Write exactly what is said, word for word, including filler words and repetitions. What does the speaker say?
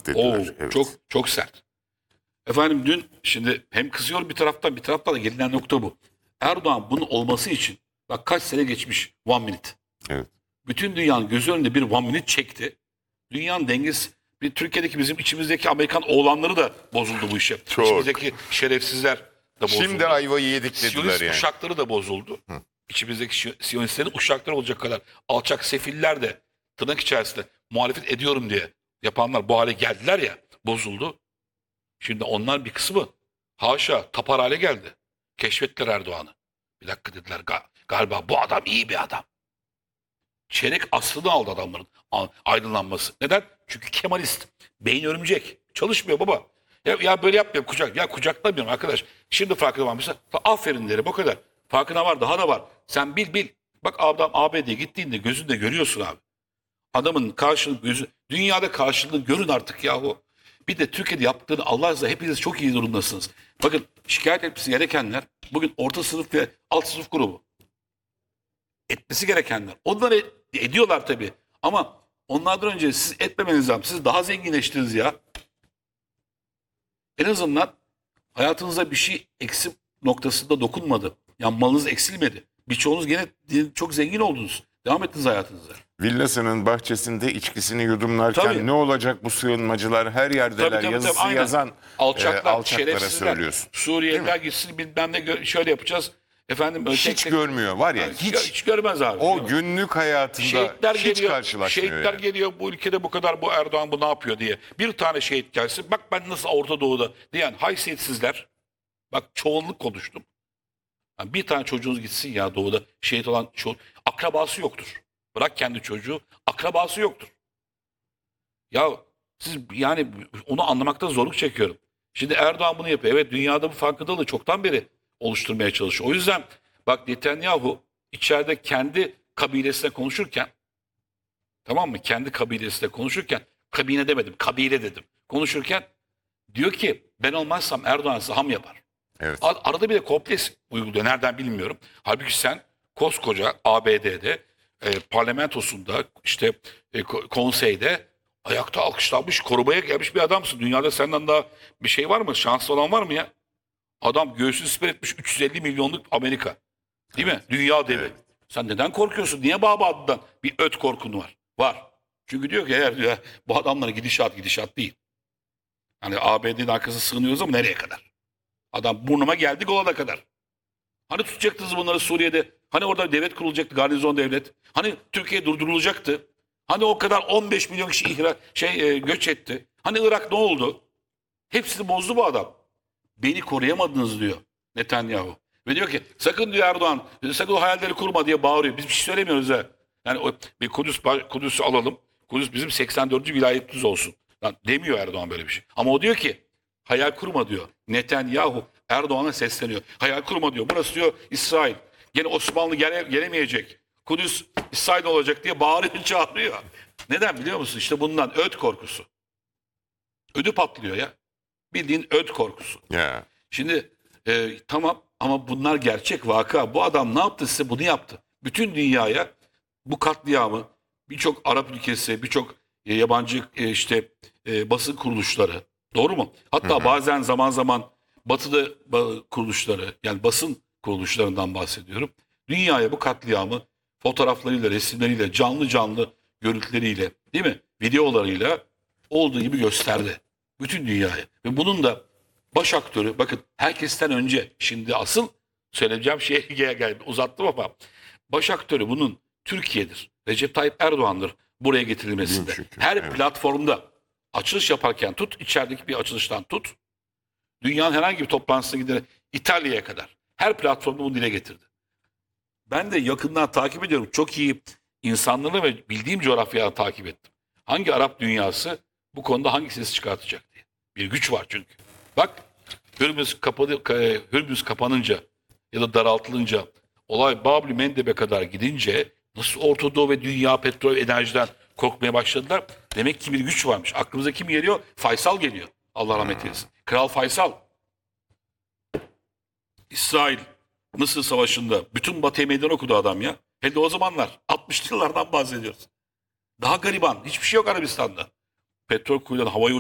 dediler. Oo, Evet. çok çok sert. Efendim dün şimdi hem kızıyor bir taraftan bir taraftan da gelinen nokta bu. Erdoğan bunun olması için bak kaç sene geçmiş one minute. Evet. Bütün dünyanın gözü önünde bir one minute çekti. Dünyanın dengesi bir Türkiye'deki bizim içimizdeki Amerikan oğlanları da bozuldu bu işe. Çok. İçimizdeki şerefsizler de bozuldu. Şimdi ayvayı yedik dediler Siyonist yani. uşakları da bozuldu. Hı. İçimizdeki şi- Siyonistlerin uşakları olacak kadar alçak sefiller de tırnak içerisinde muhalefet ediyorum diye yapanlar bu hale geldiler ya, bozuldu. Şimdi onlar bir kısmı haşa tapar hale geldi. Keşfettiler Erdoğan'ı. Bir dakika dediler, "Ga- galiba bu adam iyi bir adam." Çeyrek aslını aldı adamların a- aydınlanması. Neden? Çünkü Kemalist. Beyin örümcek. Çalışmıyor baba. Ya, ya böyle yapmıyor kucak. Ya kucaklamıyorum arkadaş. Şimdi farkına varmışsa aferin derim o kadar. Farkına var, daha da var. Sen bil bil. Bak adam A B D'ye gittiğinde gözünde görüyorsun abi. Adamın karşılığı gözü, dünyada karşılığını görün artık yahu. Bir de Türkiye'de yaptığını Allah razı olsun hepiniz çok iyi durumdasınız. Bakın şikayet etmesi gerekenler bugün orta sınıf ve alt sınıf grubu. Etmesi gerekenler. Onları ed- ediyorlar tabii. Ama onlardan önce siz etmemeniz lazım. Siz daha zenginleştiniz ya. En azından hayatınıza bir şey eksik noktasında dokunmadı. Yani malınız eksilmedi. Birçoğunuz gene çok zengin oldunuz. Devam ettiniz hayatınıza. Villasının bahçesinde içkisini yudumlarken Tabii. ne olacak bu sığınmacılar her yerdeler Tabii, tabii, yazısı tabii, aynen. yazan Alçaklar, e, alçaklara şerefsizler. söylüyorsun. Suriyeliler gitsin bilmem ne gö- şöyle yapacağız. Efendim böyle Hiç tek tek- görmüyor var ya, Yani hiç hiç görmez abi. o günlük hayatında Şehitler hiç geliyor. karşılaşmıyor. Şehitler yani. geliyor bu ülkede bu kadar bu Erdoğan bu ne yapıyor diye. Bir tane şehit gelsin. Bak ben nasıl Orta Doğu'da diyen haysiyetsizler. Bak çoğunluk konuştum. Yani bir tane çocuğunuz gitsin ya Doğu'da şehit olan ço- akrabası yoktur. Bırak kendi çocuğu, akrabası yoktur. Ya siz yani onu anlamakta zorluk çekiyorum. Şimdi Erdoğan bunu yapıyor. Evet dünyada bu farkındalığı çoktan beri oluşturmaya çalışıyor. O yüzden bak Netanyahu içeride kendi kabilesine konuşurken, tamam mı? Kendi kabilesine konuşurken, kabine demedim, kabile dedim. Konuşurken diyor ki ben olmazsam Erdoğan size ham yapar. Evet. Ar- Arada bir de kompleks uyguluyor. Nereden bilmiyorum. Halbuki sen koskoca A B D'de e, parlamentosunda işte e, ko- konseyde ayakta alkışlanmış, korumaya gelmiş bir adamsın. Dünyada senden daha bir şey var mı? Şanslı olan var mı ya? Adam göğsünü siper etmiş üç yüz elli milyonluk Amerika. Değil mi? Dünya devi. Evet. Sen neden korkuyorsun? Niye Baba adından bir öt korkun var? Var. Çünkü diyor ki eğer diyor, bu adamların gidişat gidişat değil. Hani A B D'nin arkasına sığınıyoruz ama nereye kadar? Adam burnuma geldik olana kadar. Hani tutacaktınız bunları Suriye'de? Hani orada devlet kurulacaktı, garnizon devlet? Hani Türkiye durdurulacaktı? Hani o kadar on beş milyon kişi ihra, şey e, göç etti? Hani Irak ne oldu? Hepsini bozdu bu adam. Beni koruyamadınız diyor Netanyahu. Ve diyor ki sakın diyor Erdoğan, sakın o hayalleri kurma diye bağırıyor. Biz bir şey söylemiyoruz ha. Yani o, bir Kudüs, Kudüs'ü alalım. Kudüs bizim seksen dördüncü vilayetimiz olsun. Lan demiyor Erdoğan böyle bir şey. Ama o diyor ki hayal kurma diyor. Netanyahu Erdoğan'a sesleniyor. Hayal kurma diyor. Burası diyor İsrail. Gene Osmanlı gele, gelemeyecek. Kudüs İsrail olacak diye bağırıyor çağırıyor. Neden biliyor musun? İşte bundan öd korkusu. Ödü patlıyor ya. Bildiğin öd korkusu. Ya. Şimdi e, tamam ama bunlar gerçek vaka. Bu adam ne yaptı size bunu yaptı. Bütün dünyaya bu katliamı birçok Arap ülkesi, birçok e, yabancı e, işte e, basın kuruluşları, doğru mu? Hatta Hı hı. bazen zaman zaman batıda ba- kuruluşları yani basın kuruluşlarından bahsediyorum. Dünyaya bu katliamı fotoğraflarıyla, resimleriyle, canlı canlı görüntüleriyle, değil mi? Videolarıyla olduğu gibi gösterdi. Bütün dünyaya. Ve bunun da baş aktörü, bakın herkesten önce, şimdi asıl söyleyeceğim şeye geldi, uzattım ama baş aktörü bunun Türkiye'dir. Recep Tayyip Erdoğan'dır buraya getirilmesinde. Çünkü, Her evet. platformda açılış yaparken tut, içerideki bir açılıştan tut, dünyanın herhangi bir toplantısına giderek İtalya'ya kadar her platformda bunu dile getirdi. Ben de yakından takip ediyorum. Çok iyi insanları ve bildiğim coğrafyaları takip ettim. Hangi Arap dünyası bu konuda hangi ses çıkartacak diye. Bir güç var çünkü. Bak Hürmüz, kapadı, ka- Hürmüz kapanınca ya da daraltılınca olay Bab-ı Mendeb'e kadar gidince nasıl Orta Doğu ve dünya petrol enerjiden korkmaya başladılar. Demek ki bir güç varmış. Aklımıza kim geliyor? Faysal geliyor. Allah rahmet eylesin. Kral Faysal. İsrail Mısır Savaşı'nda bütün Batı'ya meydan okudu adam ya. Hem de o zamanlar altmışlı yıllardan bahsediyoruz. Daha gariban. Hiçbir şey yok Arabistan'da. Petrol kuyudan havayı